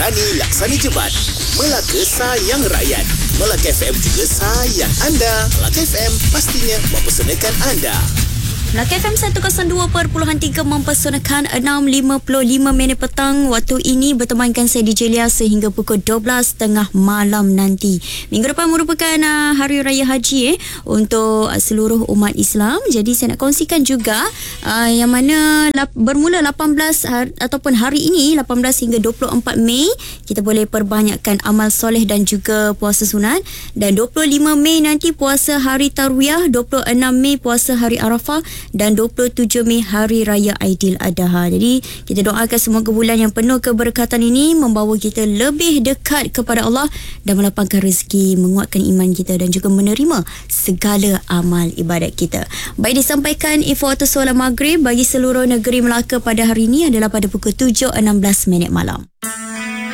Rani Laksani Jebat. Melaka sayang rakyat. Melaka FM juga sayang anda. Melaka FM pastinya mempersonalkan anda. Melaka FM 102.3 mempersonakan 6.55 petang waktu ini bertemankan saya DJ Lia sehingga pukul 12.30 malam nanti. Minggu depan merupakan Hari Raya Haji untuk seluruh umat Islam. Jadi saya nak kongsikan juga yang mana bermula 18 ataupun hari ini 18 hingga 24 Mei kita boleh perbanyakkan amal soleh dan juga puasa sunat, dan 25 Mei nanti puasa Hari Tarwiyah, 26 Mei puasa Hari Arafah dan 27 Mei Hari Raya Aidiladha. Jadi kita doakan semoga bulan yang penuh keberkatan ini membawa kita lebih dekat kepada Allah dan melapangkan rezeki, menguatkan iman kita dan juga menerima segala amal ibadat kita. Baik, disampaikan info waktu solat maghrib bagi seluruh negeri Melaka pada hari ini adalah pada pukul 7.16 malam.